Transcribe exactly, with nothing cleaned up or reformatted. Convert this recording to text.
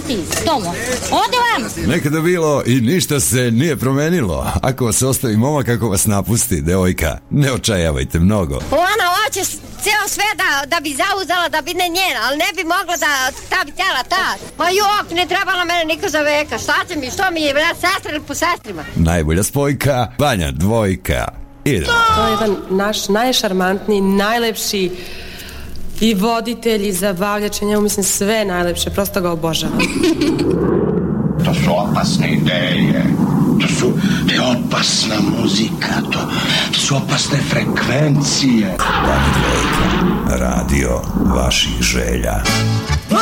ti, Tomo, odi vam. Nekada bilo i ništa se nije promenilo. Ako vas ostavi momak, ako vas napusti, devojka, ne očajavajte mnogo. Ona hoće ceo sve da, da bi zauzela, da bi ne njena, ali ne bi mogla da, ta bi tela ta. Pa jok, ne trebala mene niko za veka. Šta će mi, što mi je, vrat, sestra ili po sestrima? Najbolja spojka, Vanja dvojka. Idemo. To je jedan naš najšarmantniji, najlepši i voditelj i zabavljač, njemu mislim sve najlepše, prosto ga obožavam. To su opasne ideje, to su, to je opasna muzika, to, to su opasne frekvencije. Vanja dvojka, radio vaših želja.